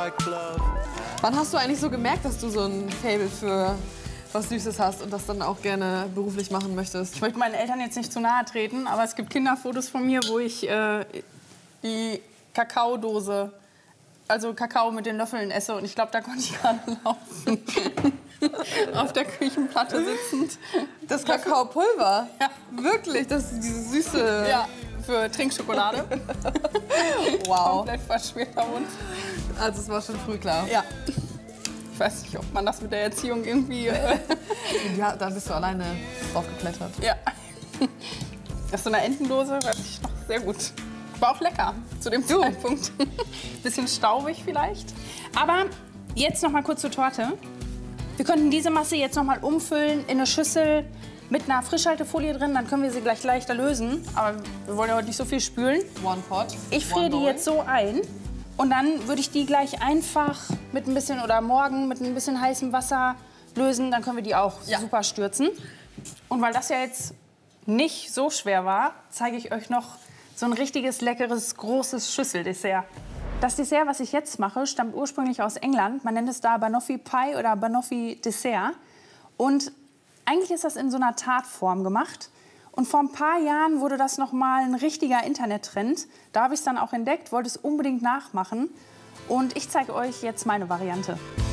Wann hast du eigentlich so gemerkt, dass du so ein Faible für was Süßes hast und das dann auch gerne beruflich machen möchtest? Ich möchte meinen Eltern jetzt nicht zu nahe treten, aber es gibt Kinderfotos von mir, wo ich die Kakaodose, also Kakao mit den Löffeln esse. Und ich glaube, da konnte ich gerade laufen. Auf der Küchenplatte sitzend. Das Kakaopulver? Ja. Wirklich? Das ist diese süße... Ja, für Trinkschokolade. Wow. Komplett verschmierter Mund. Also es war schon früh klar. Ja. Ich weiß nicht, ob man das mit der Erziehung irgendwie... Ja, da bist du alleine drauf geklettert. Ja. Das ist so eine Entendose, weiß ich noch sehr gut. War auch lecker zu dem Zeitpunkt. Bisschen staubig vielleicht. Aber jetzt noch mal kurz zur Torte. Wir könnten diese Masse jetzt noch mal umfüllen in eine Schüssel mit einer Frischhaltefolie drin. Dann können wir sie gleich leichter lösen. Aber wir wollen ja heute nicht so viel spülen. One pot. Ich friere die jetzt so ein. Und dann würde ich die gleich einfach mit ein bisschen oder morgen mit ein bisschen heißem Wasser lösen. Dann können wir die auch super stürzen. Und weil das ja jetzt nicht so schwer war, zeige ich euch noch so ein richtiges, leckeres, großes Schüsseldessert. Das Dessert, was ich jetzt mache, stammt ursprünglich aus England. Man nennt es da Banoffee Pie oder Banoffee Dessert. Und eigentlich ist das in so einer Tartform gemacht. Und vor ein paar Jahren wurde das noch mal ein richtiger Internettrend. Da habe ich es dann auch entdeckt, wollte es unbedingt nachmachen. Und ich zeige euch jetzt meine Variante.